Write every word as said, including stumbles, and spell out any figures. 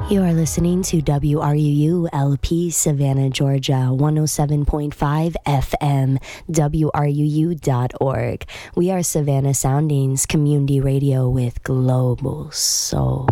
You are listening to W R U U L P Savannah, Georgia, one oh seven point five F M, W R U U dot org. We are Savannah Soundings Community Radio with Global Soul.